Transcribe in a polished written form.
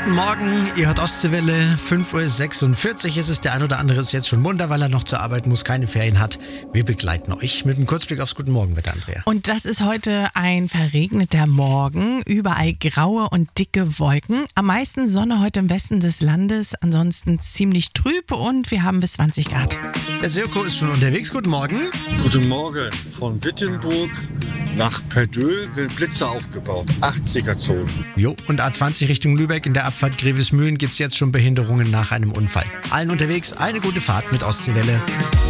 Guten Morgen, ihr hört Ostseewelle, 5:46 Uhr ist es. Der ein oder andere ist jetzt schon munter, weil er noch zur Arbeit muss, keine Ferien hat. Wir begleiten euch mit einem Kurzblick aufs Guten Morgenwetter, Andrea. Und das ist heute ein verregneter Morgen, überall graue und dicke Wolken. Am meisten Sonne heute im Westen des Landes, ansonsten ziemlich trüb und wir haben bis 20 Grad. Der Sirko ist schon unterwegs, guten Morgen. Guten Morgen. Von Wittenburg nach Perdöhl wird Blitzer aufgebaut. 80er-Zone. Jo, und A20 Richtung Lübeck in der Abfahrt Grevesmühlen gibt es jetzt schon Behinderungen nach einem Unfall. Allen unterwegs eine gute Fahrt mit Ostseewelle.